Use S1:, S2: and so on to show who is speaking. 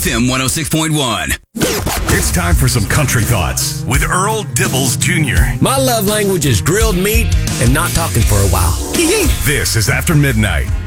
S1: FM 106.1.
S2: It's time for some country thoughts with Earl Dibbles Jr.
S3: My love language is grilled meat and not talking for a while.
S2: This is After Midnight.